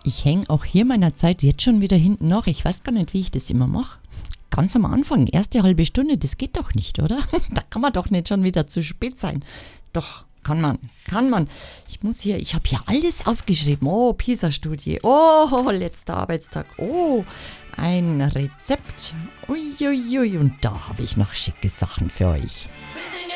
Ich hänge auch hier meiner Zeit jetzt schon wieder hinten nach. Ich weiß gar nicht, wie ich das immer mache. Ganz am Anfang, erste halbe Stunde, das geht doch nicht, oder? Da kann man doch nicht schon wieder zu spät sein. Doch, kann man. Ich habe hier alles aufgeschrieben. Oh, PISA-Studie. Oh, letzter Arbeitstag. Oh, ein Rezept. Uiuiui, und da habe ich noch schicke Sachen für euch.